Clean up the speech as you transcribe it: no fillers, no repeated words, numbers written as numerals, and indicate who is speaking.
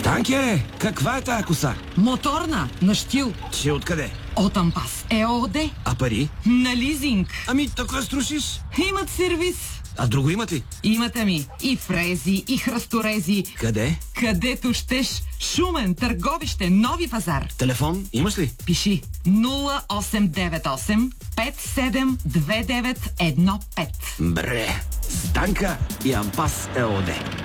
Speaker 1: Станке, каква е тая коса?
Speaker 2: Моторна, на щил.
Speaker 1: Че откъде?
Speaker 2: От Ампас ЕООД.
Speaker 1: А пари?
Speaker 2: На лизинг.
Speaker 1: Ами, така струшиш.
Speaker 2: Имат сервис.
Speaker 1: А друго имат ли?
Speaker 2: Имате ми и фрези, и храсторези.
Speaker 1: Къде?
Speaker 2: Където щеш. Шумен, Търговище, Нови пазар.
Speaker 1: Телефон имаш ли?
Speaker 2: Пиши 0898 572915.
Speaker 1: Бре, Станка и Ампас ЕОД.